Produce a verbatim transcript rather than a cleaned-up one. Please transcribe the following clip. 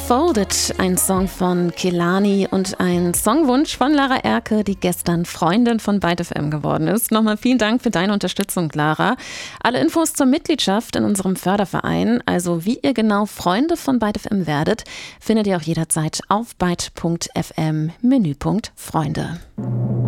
Unfolded, ein Song von Kehlani und ein Songwunsch von Lara Erke, die gestern Freundin von Byte F M geworden ist. Nochmal vielen Dank für deine Unterstützung, Lara. Alle Infos zur Mitgliedschaft in unserem Förderverein, also wie ihr genau Freunde von Byte F M werdet, findet ihr auch jederzeit auf byte punkt f m Menüpunkt Freunde.